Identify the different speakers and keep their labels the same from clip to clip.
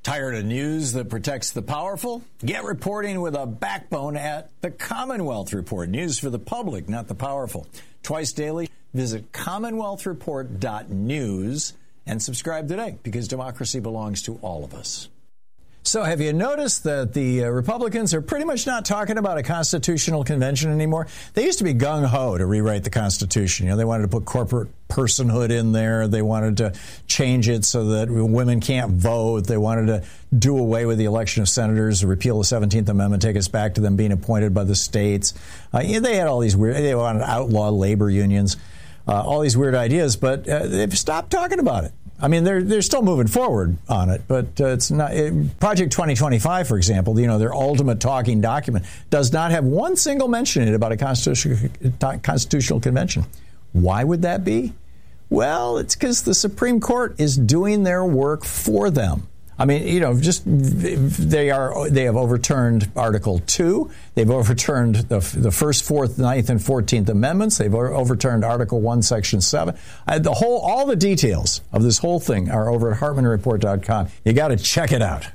Speaker 1: Tired of news that protects the powerful? Get reporting with a backbone at the Commonwealth Report. News for the public, not the powerful. Twice daily, visit commonwealthreport.news and subscribe today, because democracy belongs to all of us. So have you noticed that the Republicans are pretty much not talking about a constitutional convention anymore? They used to be gung-ho to rewrite the Constitution. You know, they wanted to put corporate personhood in there. They wanted to change it so that women can't vote. They wanted to do away with the election of senators, repeal the 17th Amendment, take us back to them being appointed by the states. They had all these weird, they wanted to outlaw labor unions, all these weird ideas, but they've stopped talking about it. I mean, they're still moving forward on it, but it's not. Project 2025, for example, you know, their ultimate talking document does not have one single mention in it about a constitutional convention. Why would that be? Well, it's because the Supreme Court is doing their work for them. I mean, you know, they have overturned Article 2. They've overturned the First, Fourth, Ninth, and 14th Amendments. They've overturned Article 1, Section 7. All the details of this whole thing are over at HartmanReport.com. You got to check it out.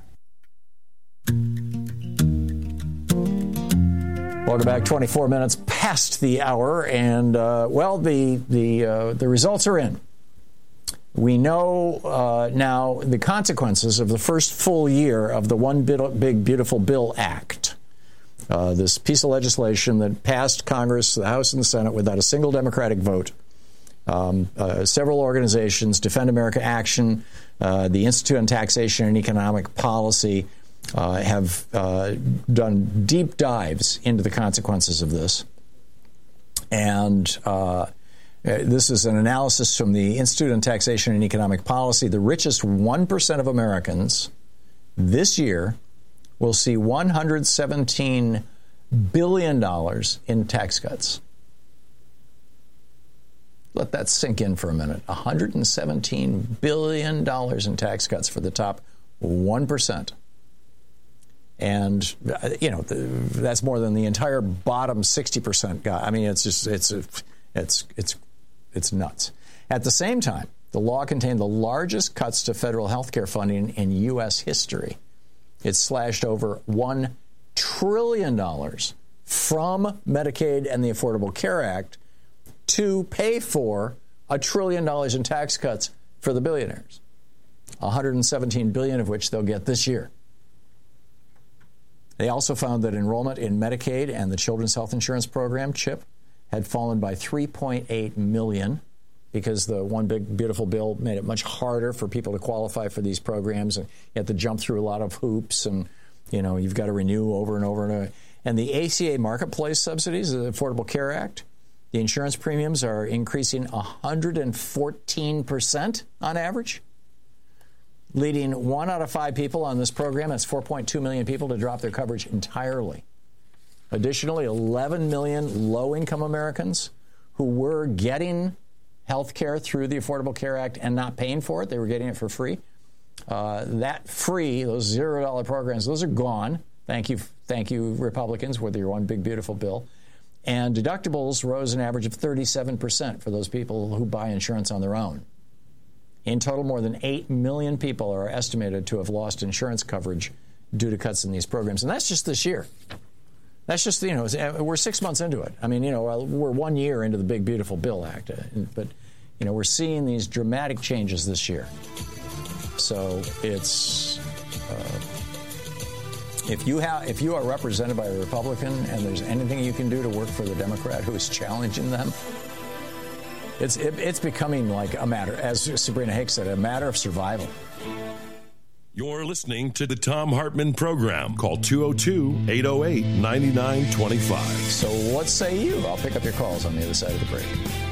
Speaker 1: Welcome back. 24 minutes past the hour, and the results are in. We know now the consequences of the first full year of the One Big Beautiful Bill Act, this piece of legislation that passed Congress, the House and the Senate without a single Democratic vote. Several organizations, Defend America Action, the Institute on Taxation and Economic Policy, have done deep dives into the consequences of this. And this is an analysis from the Institute on Taxation and Economic Policy. The richest 1% of Americans this year will see $117 billion in tax cuts. Let that sink in for a minute. $117 billion in tax cuts for the top 1%. And, you know, that's more than the entire bottom 60% guy. I mean, it's nuts. At the same time, the law contained the largest cuts to federal health care funding in U.S. history. It slashed over $1 trillion from Medicaid and the Affordable Care Act to pay for $1 trillion in tax cuts for the billionaires, $117 billion of which they'll get this year. They also found that enrollment in Medicaid and the Children's Health Insurance Program, CHIP, had fallen by 3.8 million because the One Big Beautiful Bill made it much harder for people to qualify for these programs. And you have to jump through a lot of hoops, and, you know, you've got to renew over and over and over. And the ACA marketplace subsidies, the Affordable Care Act, the insurance premiums are increasing 114% on average, leading 1 out of 5 people on this program, that's 4.2 million people, to drop their coverage entirely. Additionally, 11 million low-income Americans who were getting health care through the Affordable Care Act and not paying for it, they were getting it for free. That free, those $0 programs, those are gone. Thank you, Republicans, with your One Big Beautiful Bill. And deductibles rose an average of 37% for those people who buy insurance on their own. In total, more than 8 million people are estimated to have lost insurance coverage due to cuts in these programs. And that's just this year. That's just, you know, we're 6 months into it. I mean, you know, we're 1 year into the Big Beautiful Bill Act. But, you know, we're seeing these dramatic changes this year. So it's, if you are represented by a Republican and there's anything you can do to work for the Democrat who is challenging them, It's becoming like a matter, as Sabrina Hicks said, a matter of survival.
Speaker 2: You're listening to the Thom Hartmann Program. Call 202-808-9925.
Speaker 1: So what say you? I'll pick up your calls on the other side of the break.